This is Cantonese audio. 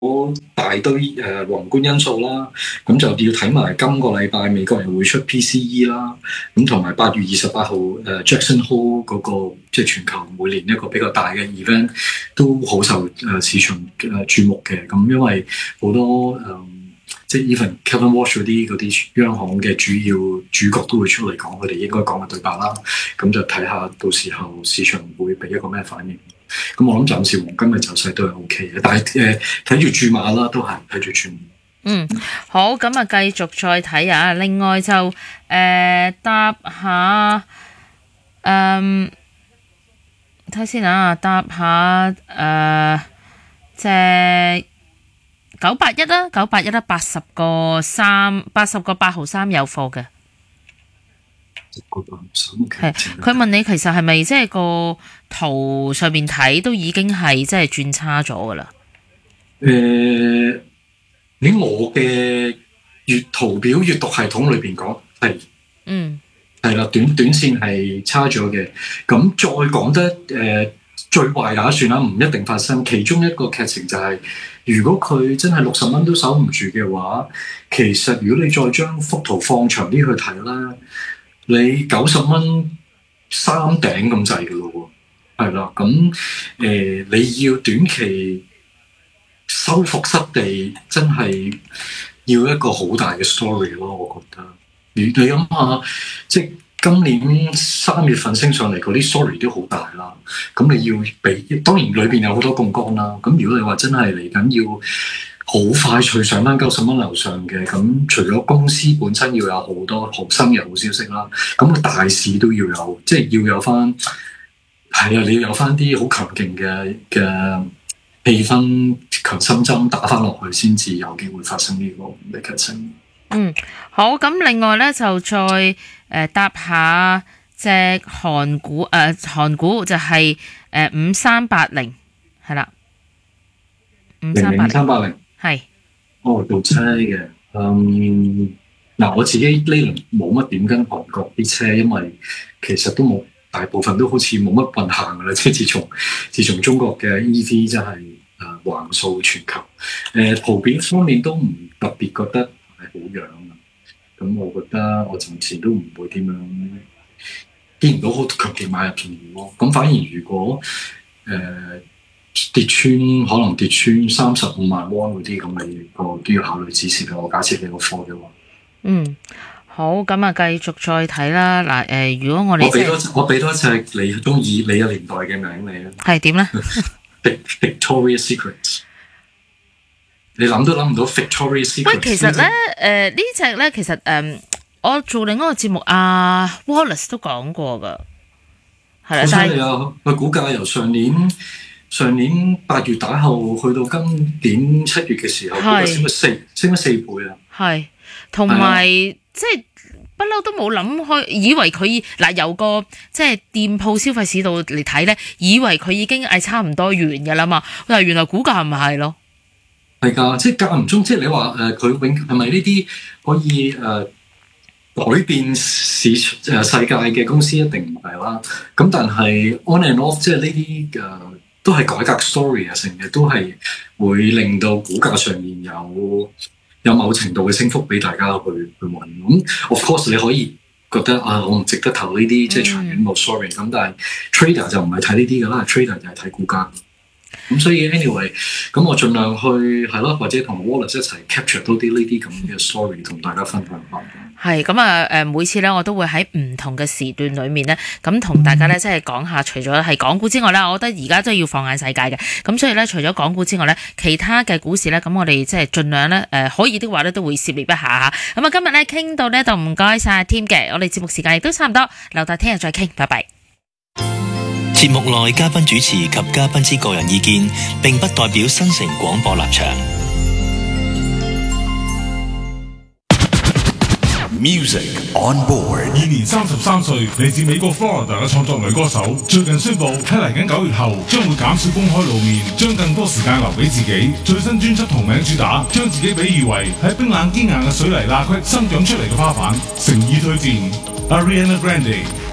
大堆宏觀因素啦，咁就要睇埋今個禮拜美國又會出 PCE 啦，咁同埋8月28號Jackson Hole 嗰個即係全球每年一個比較大嘅 event 都好受市場注目嘅，咁因為好多即係 even Kevin Walsh 嗰啲央行嘅主角都會出嚟講佢哋應該講嘅對白啦，咁就睇下到時候市場會俾一個咩反應。咁我諗暫時黃金嘅走勢都係 OK 嘅，但係睇住注碼啦，都係睇住注碼。 好，咁啊繼續再睇啊。另外就答下睇先啊，答下即係981啦，981啦，80個8毫3有貨嘅。係，佢問你其實係咪即係個圖上面睇都已經係即係轉差咗噶啦？ 你我嘅圖表閱讀系統裏邊講係，係啦，短線係差咗嘅。咁再講得最壞打算啦，唔一定發生。其中一個劇情就係，如果佢真係60蚊都守唔住嘅話，其實如果你再將幅圖放長啲去睇啦。你90蚊三頂咁滯嘅咯喎，係啦，咁你要短期收復失地，真係要一個好大嘅 story 咯，我覺得。你諗下，即係今年3月份升上嚟嗰啲 story 都好大啦，咁你要俾，當然裏邊有好多槓桿啦。咁如果你話真係嚟緊要好快脆上翻90蚊樓上嘅，咁除咗公司本身要有好多學生嘅好消息啦，咁個大市都要有，即係要有翻，係啊，你要有翻啲好強勁嘅氣氛強心針打翻落去，先至有機會發生呢個劇情。 好，咁另外咧就再答下隻韓股就係5380係啦 ，00380。 係， 部車嘅，嗱我自己呢輪冇乜點跟韓國啲車，因為其實都冇，大部分都好似冇乜運行噶啦，即係自從中國嘅 EV 真係橫掃全球，圖表方面都唔特別覺得係好樣啊，咁我覺得我暫時都唔會點樣見唔到好強勁買入建議咯，咁反而如果可能跌穿35萬蚊嗰啲咁，你都要考慮止蝕嘅。我假設你個貨嘅話， 好，咁啊，繼續再睇啦。嗱，如果我俾多隻你中意你嘅年代嘅名你啊， 係點咧 ？Victoria's Secret， 你諗都諗唔到 Victoria's Secret。喂， 其實咧，呢隻咧，其實我做另一個節目Wallace 都講過噶，係啦， 但係佢股價由上年8月打後去到今年7月嘅時候，升咗4倍啊！係， 同埋即係不嬲都冇諗開，以為佢由個即係店鋪消費市道嚟睇咧，以為佢已經係差唔多完㗎啦嘛，但係原來股價唔係咯， 係㗎，即係間唔中，即係你話佢係咪呢啲可以改變世界嘅公司一定唔係啦，咁但係 on and off 即係呢啲都係改革 story 啊，成日都係會令到股價上面有某程度嘅升幅俾大家去揾。咁 of course 你可以覺得我唔值得投呢啲即係長遠冇 story，咁但係 trader 就唔係睇呢啲㗎啦 ，trader 就係睇股價。咁所以 anyway， 咁我盡量去係咯，或者同 Wallace 一齊 capture 多啲呢啲咁嘅 story 同大家分享下。 係咁啊！每次咧我都會喺唔同嘅時段裏面咧，咁同大家咧即係講下，除咗係港股之外咧，我覺得而家都要放眼世界嘅。咁所以咧，除咗港股之外咧，其他嘅股市咧，咁我哋即係盡量咧可以的話咧，都會涉獵一下嚇。咁啊，今日咧傾到呢度唔該晒 Tim 嘅，我哋節目時間亦都差唔多，留待聽日再傾，拜拜。 節目內嘉賓主持及嘉賓之個人意見並不代表新城廣播立場。 Music on board。現年33歲，嚟自美國 Florida 嘅創作女歌手，最近宣布喺嚟緊9月後將會減少公開露面，將更多時間留俾自己。最新專輯同名主打，將自己比喻為喺冰冷堅硬嘅水泥罅隙生長出嚟嘅花瓣，誠意推薦 Ariana Grande。